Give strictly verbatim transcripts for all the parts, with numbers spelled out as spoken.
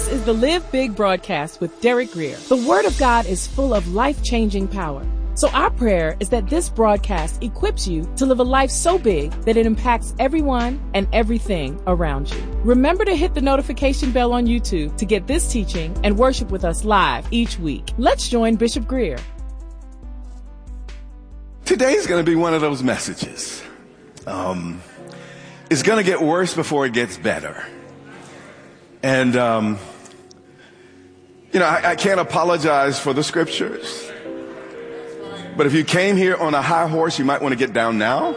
is the Live Big broadcast with Derek Grier. The Word of God is full of life-changing power. So our prayer is that this broadcast equips you to live a life so big that it impacts everyone and everything around you. Remember to hit the notification bell on YouTube to get this teaching and worship with us live each week. Let's join Bishop Grier. Today's going to be one of those messages. Um, it's going to get worse before it gets better. And, um, you know, I, I can't apologize for the scriptures. But if you came here on a high horse, you might want to get down now.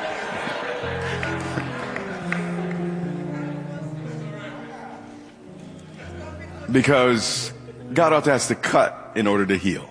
Because God ought to have to cut in order to heal.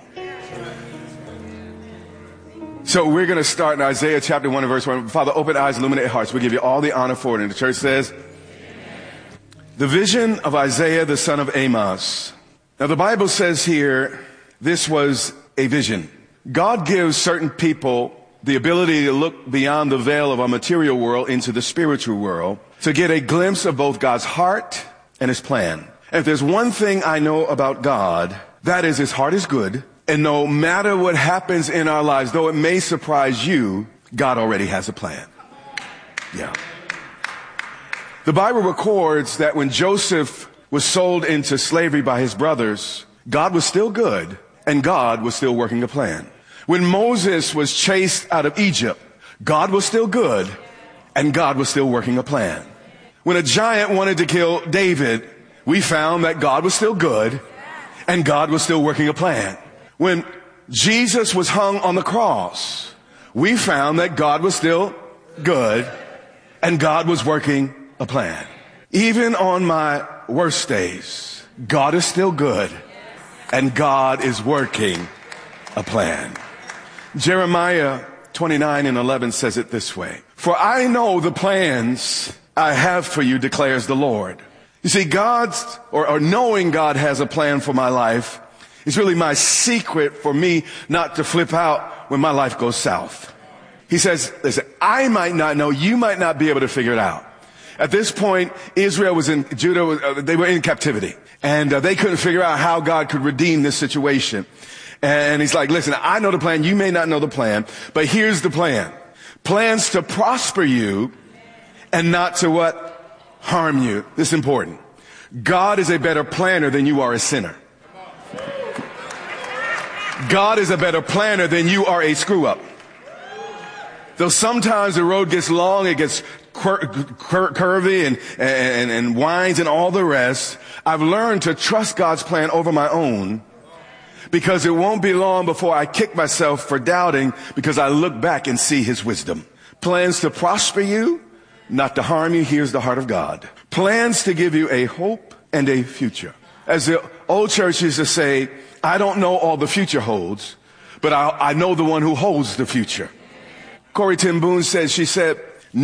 So we're going to start in Isaiah chapter one and verse one. Father, open eyes, illuminate hearts. We give you all the honor for it. And the church says, the vision of Isaiah, the son of Amos. Now the Bible says here, this was a vision. God gives certain people the ability to look beyond the veil of our material world into the spiritual world to get a glimpse of both God's heart and his plan. And if there's one thing I know about God, that is his heart is good. And no matter what happens in our lives, though it may surprise you, God already has a plan. Yeah. The Bible records that when Joseph was sold into slavery by his brothers, God was still good and God was still working a plan. When Moses was chased out of Egypt, God was still good and God was still working a plan. When a giant wanted to kill David, we found that God was still good and God was still working a plan. When Jesus was hung on the cross, we found that God was still good and God was working a plan. Even on my worst days, God is still good and God is working a plan. Jeremiah twenty-nine and eleven says it this way. For I know the plans I have for you, declares the Lord. You see, God's, or, or knowing God has a plan for my life is really my secret for me not to flip out when my life goes south. He says, listen, I might not know, you might not be able to figure it out. At this point, Israel was in, Judah, was, uh, they were in captivity. And uh, they couldn't figure out how God could redeem this situation. And he's like, listen, I know the plan. You may not know the plan, but here's the plan. Plans to prosper you and not to what? Harm you. This is important. God is a better planner than you are a sinner. God is a better planner than you are a screw up. Though sometimes the road gets long, it gets cur- cur- curvy and, and, and winds and all the rest, I've learned to trust God's plan over my own. Because it won't be long before I kick myself for doubting because I look back and see his wisdom. Plans to prosper you, not to harm you. Here's the heart of God. Plans to give you a hope and a future. As the old church used to say, I don't know all the future holds, but I, I know the one who holds the future. Corrie ten Boom said, she said,